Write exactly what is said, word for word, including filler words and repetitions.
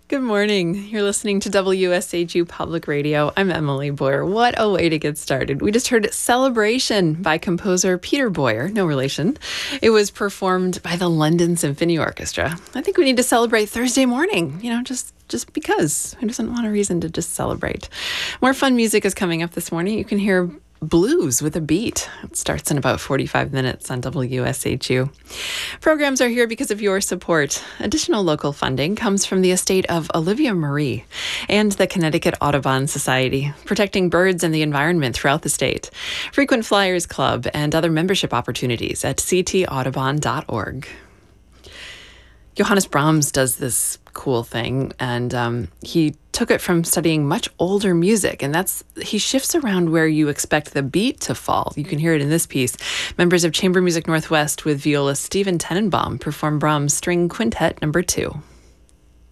Good morning. You're listening to W S H U Public Radio. I'm Emily Boyer. What a way to get started. We just heard Celebration by composer Peter Boyer, no relation. It was performed by the London Symphony Orchestra. I think we need to celebrate Thursday morning, you know, just just because. Who doesn't want a reason to just celebrate? More fun music is coming up this morning. You can hear Blues with a Beat. It starts in about forty-five minutes on W S H U. Programs are here because of your support. Additional local funding comes from the estate of Olivia Marie and the Connecticut Audubon Society, protecting birds and the environment throughout the state. Frequent Flyers Club and other membership opportunities at c t audubon dot org. Johannes Brahms does this cool thing, and um, he took it from studying much older music, and that's he shifts around where you expect the beat to fall. You can hear it in this piece. Members of Chamber Music Northwest with violist Stephen Tenenbaum perform Brahms' String Quintet Number Two.